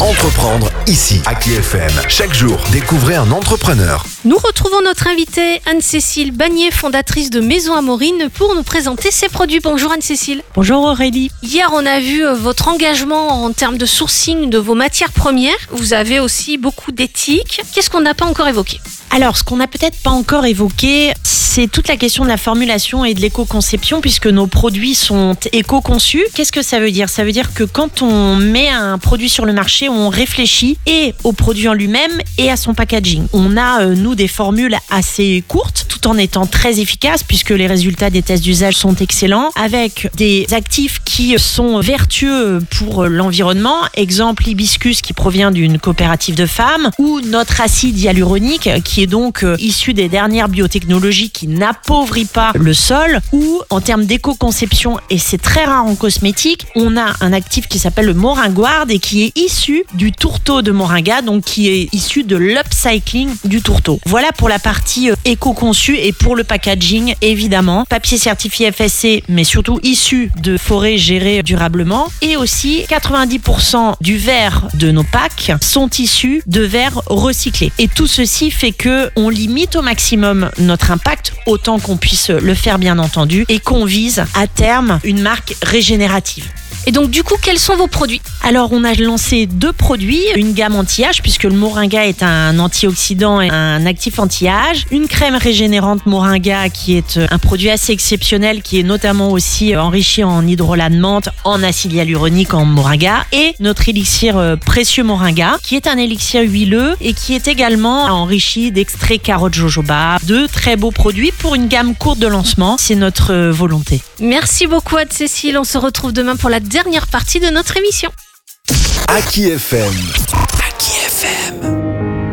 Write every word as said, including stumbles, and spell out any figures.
Entreprendre ici, à Qui F M. Chaque jour, découvrez un entrepreneur. Nous retrouvons notre invitée Anne-Cécile Bagnier, fondatrice de Maison Amorine, pour nous présenter ses produits. Bonjour Anne-Cécile. Bonjour Aurélie. Hier, on a vu votre engagement en termes de sourcing de vos matières premières. Vous avez aussi beaucoup d'éthique. Qu'est-ce qu'on n'a pas encore évoqué ? Alors, ce qu'on n'a peut-être pas encore évoqué, c'est toute la question de la formulation et de l'éco-conception, puisque nos produits sont éco-conçus. Qu'est-ce que ça veut dire ? Ça veut dire que quand on met un produit sur le marché, on réfléchit et au produit en lui-même et à son packaging. On a, euh, nous, des formules assez courtes, tout en étant très efficaces, puisque les résultats des tests d'usage sont excellents, avec des actifs qui sont vertueux pour l'environnement. Exemple, l'hibiscus qui provient d'une coopérative de femmes, ou notre acide hyaluronique qui est donc euh, issu des dernières biotechnologies qui n'appauvrit pas le sol, ou en termes d'éco-conception, et c'est très rare en cosmétique, on a un actif qui s'appelle le moringuard et qui est issu du tourteau de moringa, donc qui est issu de l'upcycling du tourteau. Voilà pour la partie euh, éco-conçue, et pour le packaging, évidemment, papier certifié F S C, mais surtout issu de forêts gérées durablement, et aussi quatre-vingt-dix pour cent du verre de nos packs sont issus de verre recyclé. Et tout ceci fait que on limite au maximum notre impact, autant qu'on puisse le faire bien entendu, et qu'on vise à terme une marque régénérative. Et donc, du coup, quels sont vos produits ? Alors, on a lancé deux produits, une gamme anti-âge, puisque le moringa est un antioxydant et un actif anti-âge, une crème régénérante moringa qui est un produit assez exceptionnel, qui est notamment aussi enrichi en hydrolat de menthe, en acide hyaluronique, en moringa, et notre élixir précieux moringa, qui est un élixir huileux et qui est également enrichi d'extrait carotte jojoba. Deux très beaux produits pour une gamme courte de lancement, c'est notre volonté. Merci beaucoup Anne-Cécile, on se retrouve demain pour la dernière partie de notre émission. À Qui F M.